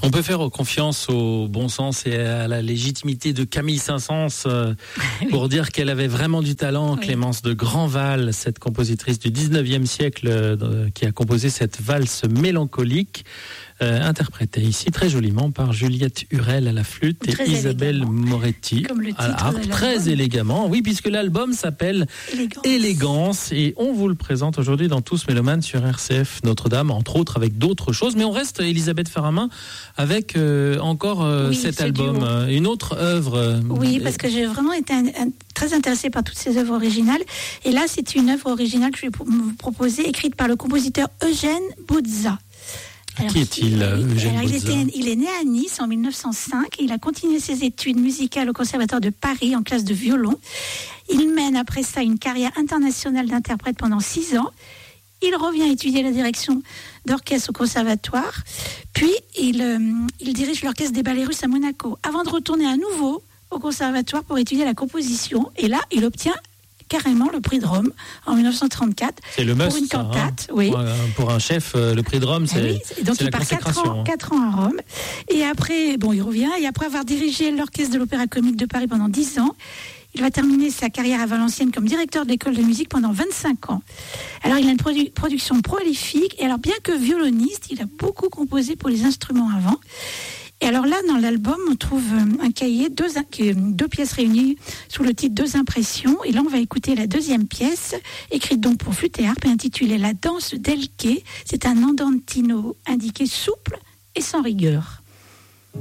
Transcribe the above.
On peut faire confiance au bon sens et à la légitimité de Camille Saint-Saëns pour dire qu'elle avait vraiment du talent. Oui. Clémence de Grandval, cette compositrice du 19e siècle qui a composé cette valse mélancolique, interprétée ici très joliment par Juliette Hurel à la flûte et Isabelle Moretti à la harpe. Très élégamment, oui, puisque l'album s'appelle Élégance et on vous le présente aujourd'hui dans Tous Mélomanes sur RCF Notre-Dame, entre autres avec d'autres choses. Mais on reste, Elisabeth Faramin, avec encore cet album, une autre œuvre. Oui, parce que j'ai vraiment été très intéressée par toutes ces œuvres originales. Et là, c'est une œuvre originale que je vais vous proposer, écrite par le compositeur Eugène Bauza. Alors, qui est-il, Eugène Bauza ? Il est né à Nice en 1905. Il a continué ses études musicales au Conservatoire de Paris en classe de violon. Il mène après ça une carrière internationale d'interprète pendant 6 ans. Il revient étudier la direction d'orchestre au conservatoire. Puis, il dirige l'orchestre des ballets russes à Monaco. Avant de retourner à nouveau au conservatoire pour étudier la composition. Et là, il obtient carrément le prix de Rome en 1934. C'est le must, pour une cantate, oui. Pour un chef, le prix de Rome, c'est donc c'est il part 4 ans à Rome. Et après, il revient. Et après avoir dirigé l'orchestre de l'Opéra Comique de Paris pendant 10 ans, il va terminer sa carrière à Valenciennes comme directeur de l'école de musique pendant 25 ans. Alors, il a une production prolifique. Et alors, bien que violoniste, il a beaucoup composé pour les instruments avant. Et alors là, dans l'album, on trouve un cahier, deux pièces réunies sous le titre « Deux impressions ». Et là, on va écouter la deuxième pièce, écrite donc pour flûte et harpe et intitulée « La danse d'Elke ». C'est un andantino indiqué souple et sans rigueur.